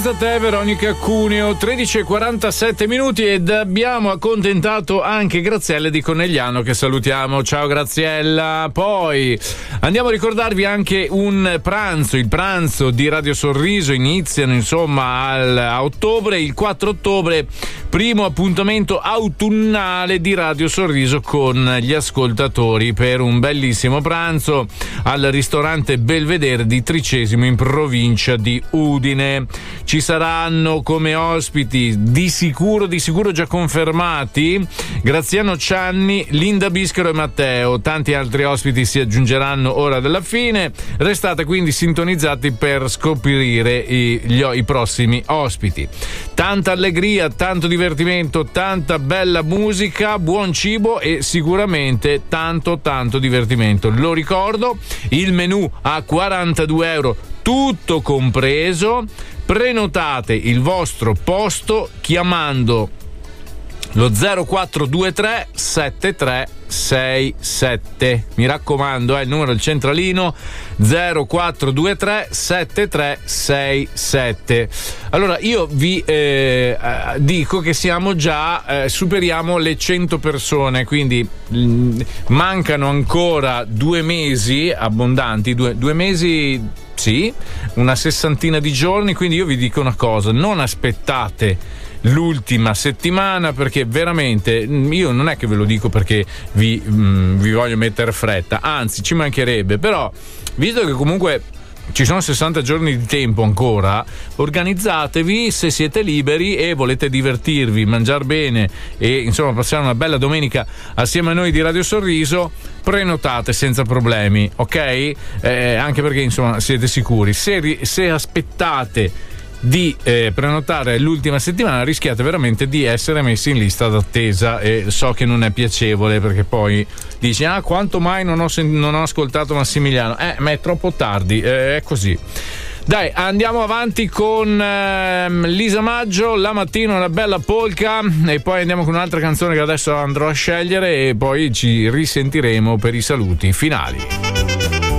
A te Veronica Cuneo, 13:47 ed abbiamo accontentato anche Graziella di Conegliano, che salutiamo. Ciao Graziella. Poi andiamo a ricordarvi anche un pranzo, il pranzo di Radio Sorriso. Iniziano insomma a ottobre, il 4 ottobre, primo appuntamento autunnale di Radio Sorriso con gli ascoltatori per un bellissimo pranzo al ristorante Belvedere di Tricesimo in provincia di Udine. Ci saranno come ospiti di sicuro già confermati Graziano Cianni, Linda Bischero e Matteo. Tanti altri ospiti si aggiungeranno ora della fine. Restate quindi sintonizzati per scoprire i prossimi ospiti. Tanta allegria, tanto divertimento, tanta bella musica, buon cibo e sicuramente tanto divertimento. Lo ricordo, il menù a 42 euro tutto compreso. Prenotate il vostro posto chiamando lo 0423 7367. Mi raccomando, è il numero del centralino 0423 7367. Allora io vi dico che siamo già superiamo le 100 persone, quindi mancano ancora 2 mesi abbondanti, due mesi, sì, una 60ina di giorni. Quindi io vi dico una cosa: non aspettate l'ultima settimana, perché veramente io non è che ve lo dico perché vi voglio mettere fretta, anzi ci mancherebbe, però visto che comunque ci sono 60 giorni di tempo ancora, organizzatevi se siete liberi e volete divertirvi, mangiare bene e insomma passare una bella domenica assieme a noi di Radio Sorriso. Prenotate senza problemi, ok? Anche perché insomma siete sicuri, se aspettate di prenotare l'ultima settimana rischiate veramente di essere messi in lista d'attesa, e so che non è piacevole, perché poi dici quanto mai non ho ascoltato Massimiliano, ma è troppo tardi, è così. Dai, andiamo avanti con Lisa Maggio, La mattina una bella polka, e poi andiamo con un'altra canzone che adesso andrò a scegliere e poi ci risentiremo per i saluti finali.